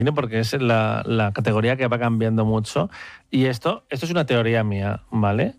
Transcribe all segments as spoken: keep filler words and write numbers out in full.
porque es la, la categoría que va cambiando mucho. Y esto, esto es una teoría mía, ¿vale?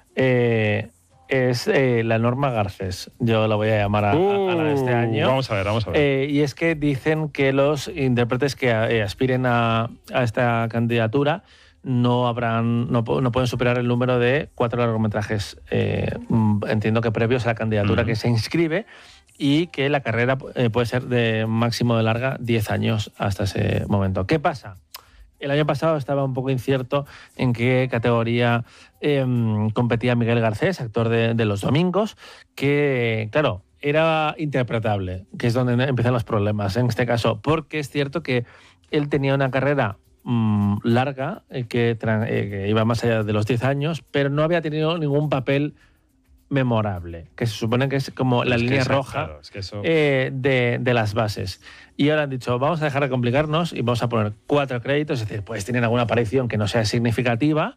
Eh, es eh, la norma Garcés, yo la voy a llamar a, uh, a la de este año. Vamos a ver, vamos a ver. Eh, y es que dicen que los intérpretes que eh, aspiren a, a esta candidatura no habrán, no, no pueden superar el número de cuatro largometrajes, eh, entiendo que previos a la candidatura uh-huh. que se inscribe, y que la carrera eh, puede ser de máximo de larga diez años hasta ese momento. ¿Qué pasa? El año pasado estaba un poco incierto en qué categoría eh, competía Miguel Garcés, actor de, de Los Domingos, que, claro, era interpretable, que es donde empiezan los problemas en este caso, porque es cierto que él tenía una carrera mmm, larga, eh, que, eh, que iba más allá de los diez años, pero no había tenido ningún papel memorable, que se supone que es como la es línea esa, roja claro, es que eso... eh, de, de las bases. Y ahora han dicho, vamos a dejar de complicarnos y vamos a poner cuatro créditos, es decir, puedes tener alguna aparición que no sea significativa,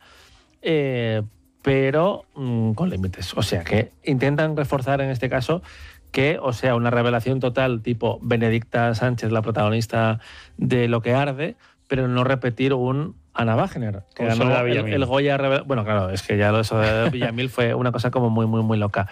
eh, pero mmm, con límites. O sea, que intentan reforzar en este caso que, o sea, una revelación total tipo Benedicta Sánchez, la protagonista de Lo que arde, pero no repetir un Ana Wagner, que ganó el, el Goya. Bueno, claro, es que ya lo eso de Villamil fue una cosa como muy, muy, muy loca.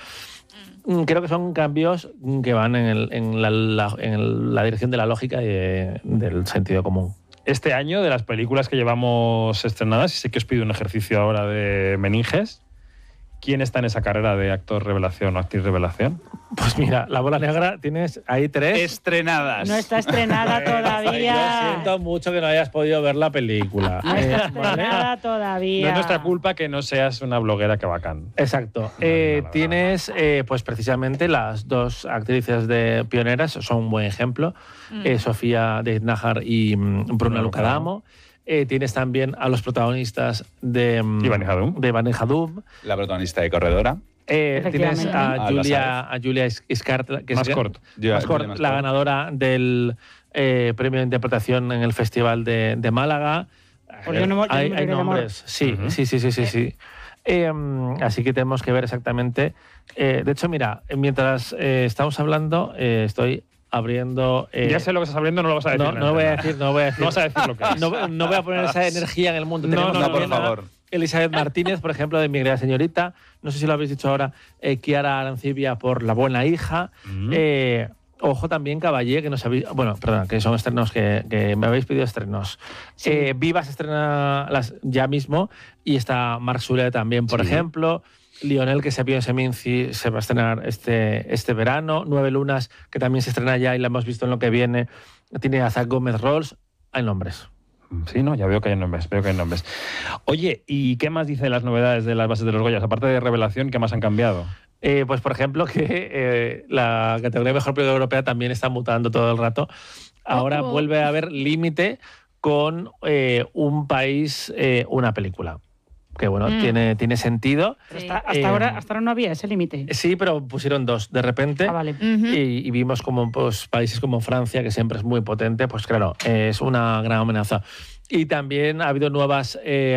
Creo que son cambios que van en, el, en, la, la, en la dirección de la lógica y de, del sentido común. Este año, de las películas que llevamos estrenadas, y sé que os pido un ejercicio ahora de meninges, ¿quién está en esa carrera de actor revelación o actriz revelación? Pues mira, La Bola Negra, tienes ahí tres. Estrenadas. No está estrenada todavía. Yo siento mucho que no hayas podido ver la película. No está estrenada ¿vale? todavía. No es nuestra culpa que no seas una bloguera que bacán. Exacto. Eh, nada, tienes, eh, pues precisamente, las dos actrices de pioneras, son un buen ejemplo. Mm. Eh, Sofía de Nájar y mm, Bruna Lucadamo. Eh, tienes también a los protagonistas de Iván Hadum. de Iván Hadum. La protagonista de Corredora. Eh, tienes a, a Julia, a Julia Iscart, que más es corto. Más corto, la corto. ganadora del eh, premio de interpretación en el Festival de, de Málaga. Eh, no, hay hay nombres, sí, uh-huh. sí, sí, sí, sí, sí. Eh, así que tenemos que ver exactamente. Eh, de hecho, mira, mientras eh, estamos hablando, eh, estoy abriendo... Eh, ya sé lo que estás abriendo, no lo vas a decir. No, no lo voy a decir, no voy a decir. No vas a decir lo que es. No, no voy a poner esa energía en el mundo. No, Tenemos no, no por favor. Elizabeth Martínez, por ejemplo, de Mi Querida Señorita. No sé si lo habéis dicho ahora. Eh, Kiara Arancibia por La Buena Hija. Mm. Eh, ojo también Caballé, que nos habéis... Bueno, perdón, que son estrenos que, que me habéis pedido estrenos. Sí. Eh, Viva se estrena las, ya mismo. Y está Marc Soler también, por sí. ejemplo. Lionel, que se vio en Seminci, se va a estrenar este, este verano. Nueve Lunas, que también se estrena ya y la hemos visto en lo que viene. Tiene a Zach Gómez Rolls. Hay nombres. Sí, no, ya veo que hay nombres, veo que hay nombres. Oye, ¿y qué más dicen las novedades de las bases de los Goyas? Aparte de revelación, ¿qué más han cambiado? Eh, pues, por ejemplo, que eh, la categoría Mejor Película Europea también está mutando todo el rato. Ahora oh. vuelve a haber límite con eh, un país, eh, una película. Que bueno, mm. tiene, tiene sentido. Sí. Hasta, hasta, eh, ahora, hasta ahora no había ese límite. Sí, pero pusieron dos de repente. Ah, vale. uh-huh. y, y vimos como pues, países como Francia, que siempre es muy potente, pues claro, es una gran amenaza. Y también ha habido nuevas... Eh,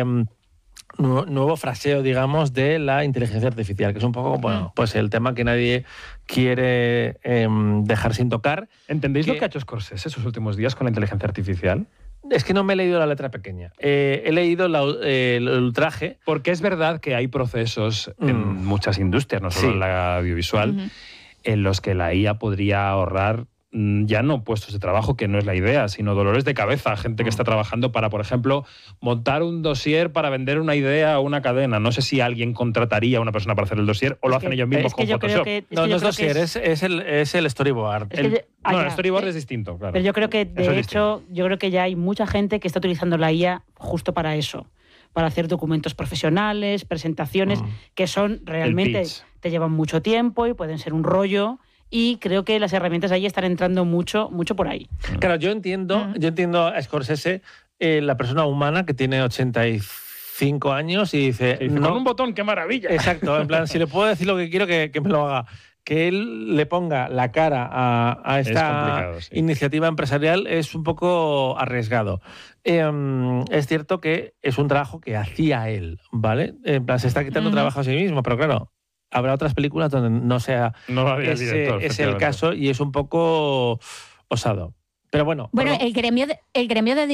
nu- nuevo fraseo, digamos, de la inteligencia artificial, que es un poco, bueno, pues el tema que nadie quiere eh, dejar sin tocar. ¿Entendéis que... lo que ha hecho Scorsese esos últimos días con la inteligencia artificial? Es que no me he leído la letra pequeña. Eh, he leído la, eh, el ultraje. Porque es verdad que hay procesos mm. en muchas industrias, no solo sí. en la audiovisual, uh-huh. en los que la I A podría ahorrar ya no puestos de trabajo, que no es la idea, sino dolores de cabeza. Gente que está trabajando para, por ejemplo, montar un dossier para vender una idea a una cadena. No sé si alguien contrataría a una persona para hacer el dossier o lo es hacen que, ellos mismos con Photoshop. Que, es no, que no es dossier, es, es, el, es el storyboard. Es el, yo, ah, no, ya, el storyboard eh, es distinto, claro. Pero yo creo que, de eso hecho, yo creo que ya hay mucha gente que está utilizando la I A justo para eso. Para hacer documentos profesionales, presentaciones, mm. que son realmente... te llevan mucho tiempo y pueden ser un rollo... Y creo que las herramientas ahí están entrando mucho, mucho por ahí. Claro, yo entiendo, uh-huh. yo entiendo a Scorsese, eh, la persona humana que tiene ochenta y cinco años y dice... Y dice no, con un botón, ¡qué maravilla! Exacto, en plan, si le puedo decir lo que quiero, que, que me lo haga. Que él le ponga la cara a, a esta es sí. iniciativa empresarial es un poco arriesgado. Eh, es cierto que es un trabajo que hacía él, ¿vale? En plan, se está quitando uh-huh. trabajo a sí mismo, pero claro... Habrá otras películas donde no sea no ese, el director, es el caso y es un poco osado. Pero bueno. Bueno, bueno. el gremio de, el gremio de